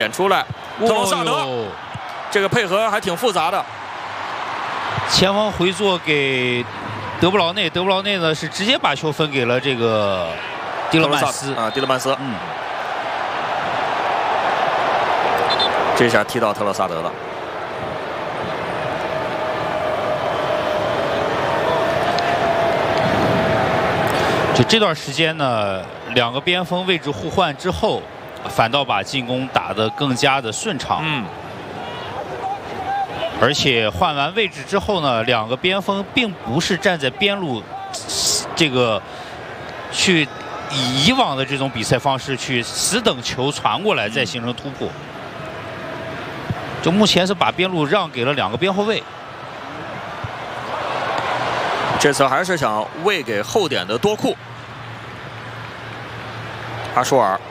点出来，特罗萨德，这个配合还挺复杂的。 前方回做给德布劳内，德布劳内呢是直接把球分给了这个蒂勒曼斯啊，蒂勒曼斯。这下踢到特罗萨德了。 就这段时间呢，两个边锋位置互换之后，反倒把进攻打得更加的顺畅。而且换完位置之后呢，两个边锋并不是站在边路，这个去以以往的这种比赛方式去死等球传过来再形成突破。就目前是把边路让给了两个边后卫。 这次还是想喂给后点的多库，阿舒尔，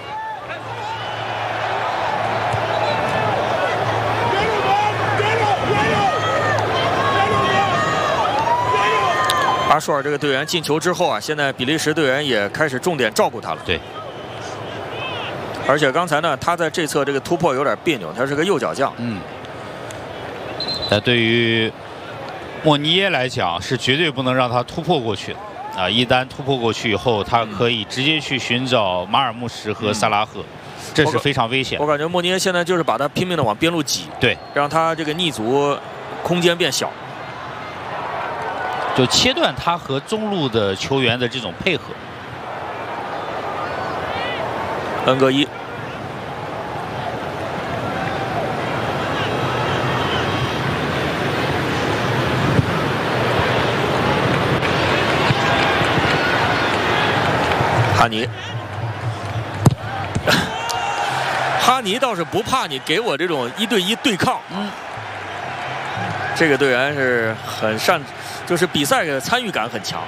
阿舒尔这个队员进球之后啊，现在比利时队员也开始重点照顾他了。 对， 而且刚才呢，他在这侧这个突破有点别扭，他是个右脚将。 但对于 莫尼耶来讲是绝对不能让他突破过去的啊！一旦突破过去以后，他可以直接去寻找马尔穆什和萨拉赫，这是非常危险。 我感觉莫尼耶现在就是把他拼命的往边路挤， 对， 让他这个逆足空间变小， 就切断他和中路的球员的这种配合。 恩格伊。 哈尼，哈尼倒是不怕你给我这种1对1对抗。这个队员是很擅，就是比赛的参与感很强，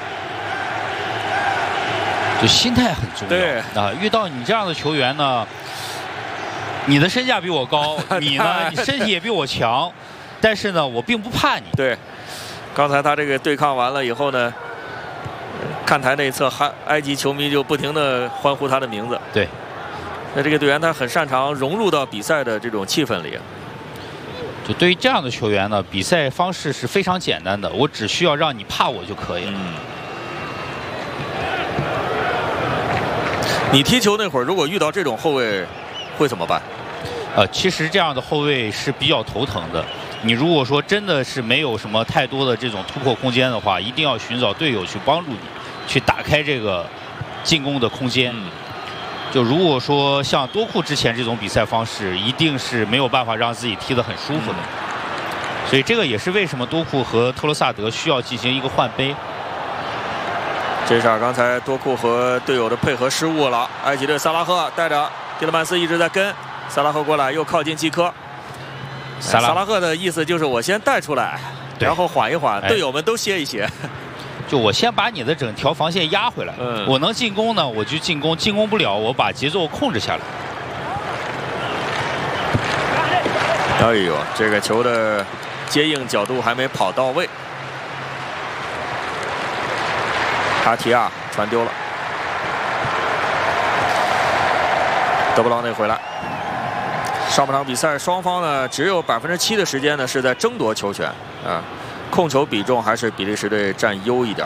就心态很重要。 对啊，遇到你这样的球员呢，你的身价比我高，你呢，你身体也比我强，但是呢，我并不怕你。 对，刚才他这个对抗完了以后呢。 看台那一侧，埃及球迷就不停地欢呼他的名字。 对， 那这个队员他很擅长融入到比赛的这种气氛里。 就对于这样的球员呢，比赛方式是非常简单的，我只需要让你怕我就可以了。 你踢球那会儿，如果遇到这种后卫，会怎么办？ 其实这样的后卫是比较头疼的。 你如果说真的是没有什么太多的这种突破空间的话，一定要寻找队友去帮助你，去打开这个进攻的空间。就如果说像多库之前这种比赛方式，一定是没有办法让自己踢得很舒服的。所以这个也是为什么多库和特罗萨德需要进行一个换杯。 这下刚才多库和队友的配合失误了，埃及队萨拉赫带着蒂勒曼斯一直在跟，萨拉赫过来又靠近基科。 萨拉赫的意思就是我先带出来，然后缓一缓，队友们都歇一歇。 就我先把你的整条防线压回来，我能进攻呢我就进攻，进攻不了我把节奏控制下来。 哎呦，这个球的接应角度还没跑到位，阿提亚传丢了，德布劳内回来。 上半场比赛，双方呢只有7%的时间呢是在争夺球权啊，控球比重还是比利时队占优一点。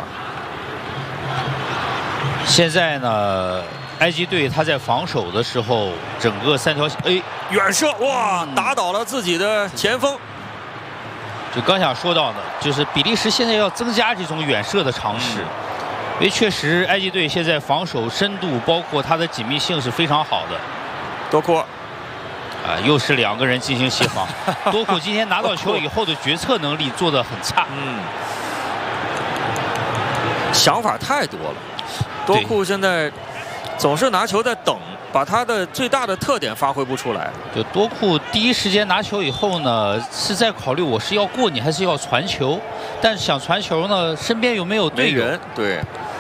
现在呢，埃及队他在防守的时候，整个3条远射哇，打倒了自己的前锋。 就刚想说到的，就是比利时现在要增加这种远射的尝试，因为确实埃及队现在防守深度包括它的紧密性是非常好的。 多库。 又是2个人进行协防。多库今天拿到球以后的决策能力做得很差。 想法太多了。多库现在总是拿球在等，把他的最大的特点发挥不出来。 就多库第一时间拿球以后呢，是在考虑我是要过你还是要传球，但是想传球呢，身边有没有队友？ 没人，对。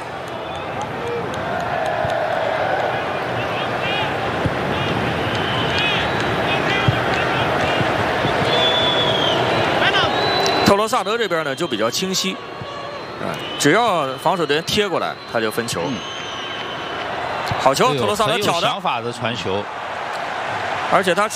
特罗萨德这边呢就比较清晰，只要防守队员贴过来，他就分球。好球，特罗萨德挑的， 想法的传球。 而且他。